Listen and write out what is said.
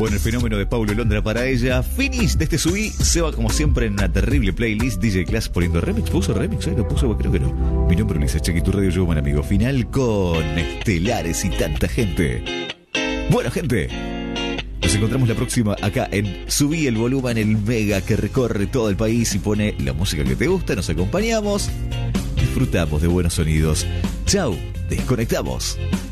Bueno, el fenómeno de Paulo Londra para ella. Finish de este subí se va como siempre en una terrible playlist. DJ Class poniendo remix. ¿Puso remix? Lo puso, creo que no. Mi nombre es Luis Chequi, tu radio yo, buen amigo. Final con estelares y tanta gente. Bueno, gente, nos encontramos la próxima acá en Subí el Volumen, el mega que recorre todo el país y pone la música que te gusta. Nos acompañamos, disfrutamos de buenos sonidos. Chau, desconectamos.